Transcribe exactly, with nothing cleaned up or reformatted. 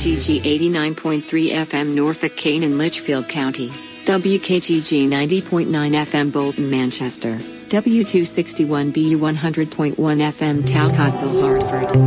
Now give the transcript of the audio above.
G G eighty-nine point three F M Norfolk, Kane and Litchfield County, W K G G ninety point nine F M Bolton, Manchester, W two sixty-one B U one hundred point one F M Talcottville, Hartford.